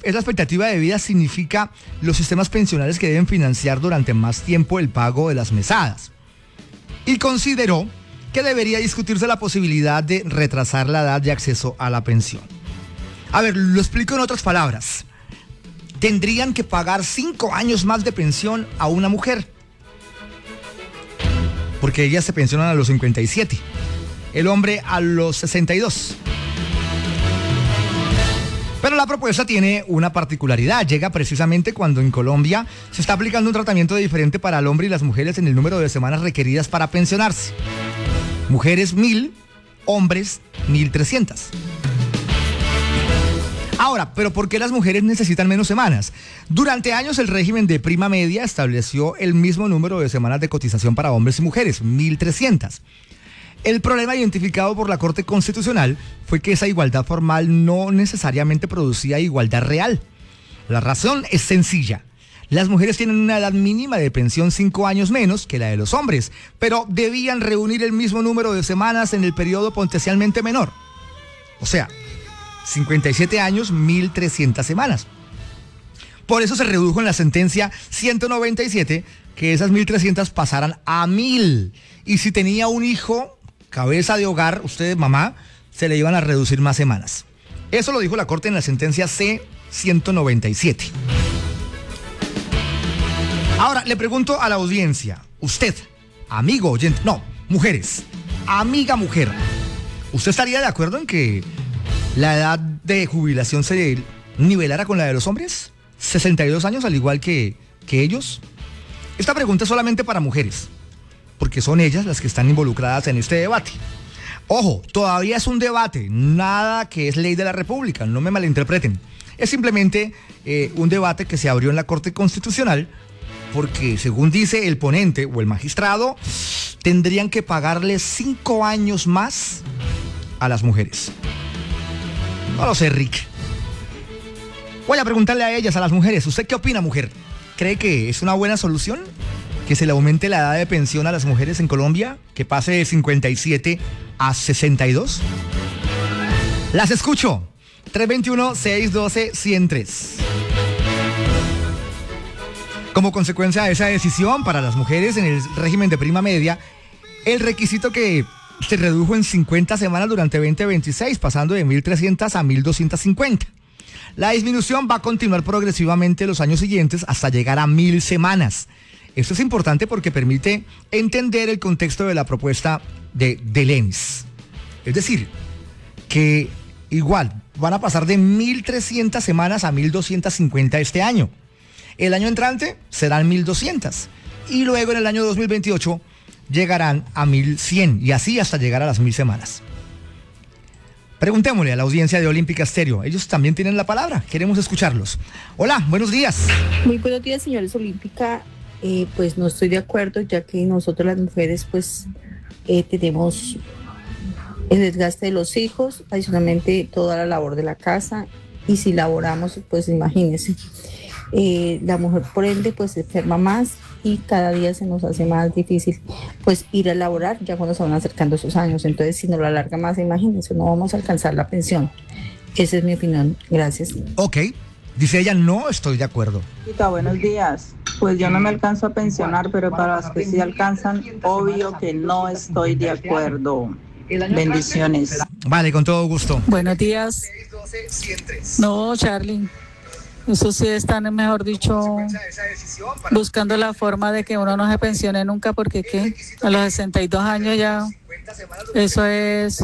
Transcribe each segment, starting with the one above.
es la expectativa de vida, significa los sistemas pensionales que deben financiar durante más tiempo el pago de las mesadas. Y consideró que debería discutirse la posibilidad de retrasar la edad de acceso a la pensión. A ver, lo explico en otras palabras. Tendrían que pagar 5 años más de pensión a una mujer, porque ellas se pensionan a los 57, el hombre a los 62. Pero la propuesta tiene una particularidad. Llega precisamente cuando en Colombia se está aplicando un tratamiento diferente para el hombre y las mujeres en el número de semanas requeridas para pensionarse. Mujeres 1.000, hombres 1.300. Ahora, ¿pero por qué las mujeres necesitan menos semanas? Durante años el régimen de prima media estableció el mismo número de semanas de cotización para hombres y mujeres, 1.300. El problema identificado por la Corte Constitucional fue que esa igualdad formal no necesariamente producía igualdad real. La razón es sencilla. Las mujeres tienen una edad mínima de pensión 5 años menos que la de los hombres, pero debían reunir el mismo número de semanas en el periodo potencialmente menor. O sea, 57 años, 1.300 semanas. Por eso se redujo en la sentencia 197 que esas 1.300 pasaran a 1.000. Y si tenía un hijo, cabeza de hogar, usted, mamá, se le iban a reducir más semanas. Eso lo dijo la Corte en la sentencia C-197. Ahora, le pregunto a la audiencia, usted, amigo oyente, no, mujeres, amiga mujer, ¿usted estaría de acuerdo en que la edad de jubilación se nivelara con la de los hombres? 62 años, al igual que ellos. Esta pregunta es solamente para mujeres, porque son ellas las que están involucradas en este debate. Ojo, todavía es un debate, nada que es ley de la República, no me malinterpreten. Es simplemente un debate que se abrió en la Corte Constitucional, porque según dice el ponente o el magistrado, tendrían que pagarle 5 años más a las mujeres. No lo sé, Rick. Voy a preguntarle a ellas, a las mujeres, ¿usted qué opina, mujer? ¿Cree que es una buena solución que se le aumente la edad de pensión a las mujeres en Colombia, que pase de 57 a 62? Las escucho. 321-612-103. Como consecuencia de esa decisión, para las mujeres en el régimen de prima media, el requisito que se redujo en 50 semanas durante 2026, pasando de 1.300 a 1.250. La disminución va a continuar progresivamente los años siguientes hasta llegar a 1.000 semanas. Esto es importante porque permite entender el contexto de la propuesta de Lenis. Es decir, que igual van a pasar de 1.300 semanas a 1.250 este año. El año entrante serán 1.200 y luego en el año 2028 llegarán a 1.100 y así hasta llegar a las 1.000 semanas. Preguntémosle a la audiencia de Olímpica Estéreo. Ellos también tienen la palabra. Queremos escucharlos. Hola, buenos días. Muy buenos días, señores Olímpica. Pues no estoy de acuerdo, ya que nosotros las mujeres pues tenemos el desgaste de los hijos, adicionalmente toda la labor de la casa, y si laboramos, pues imagínense. La mujer por ende pues se enferma más y cada día se nos hace más difícil pues ir a laborar ya cuando se van acercando esos años. Entonces si nos lo alarga más, imagínense, no vamos a alcanzar la pensión. Esa es mi opinión. Gracias. Ok, dice ella, no estoy de acuerdo. Buenos días. Pues yo no me alcanzo a pensionar, pero para los que sí alcanzan, obvio que no estoy de acuerdo. Bendiciones. Vale, con todo gusto. Buenos días. No, Charlie. Eso sí están, mejor dicho, buscando la forma de que uno no se pensione nunca, porque ¿qué? A los 62 años ya, eso es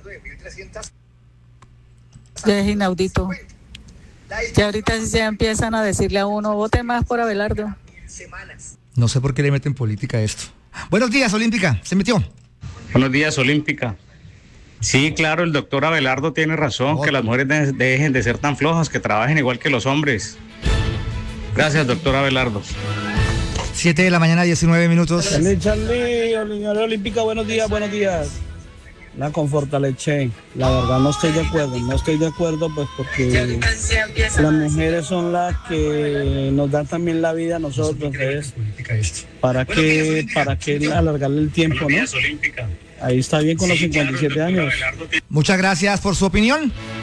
inaudito. Ya ahorita sí se empiezan a decirle a uno, vote más por Abelardo. No sé por qué le meten política a esto. Buenos días, Olímpica, se metió. Buenos días, Olímpica. Sí, claro, el doctor Abelardo tiene razón, que las mujeres dejen de ser tan flojas, que trabajen igual que los hombres. Gracias, doctor Abelardo. 7 de la mañana, 19 minutos. Charlie, Olímpica, buenos días. La confortaleche, la verdad no estoy de acuerdo pues porque las mujeres son las que nos dan también la vida a nosotros, entonces, ¿para qué alargarle el tiempo, no? Ahí está bien con los 57 años. Muchas gracias por su opinión.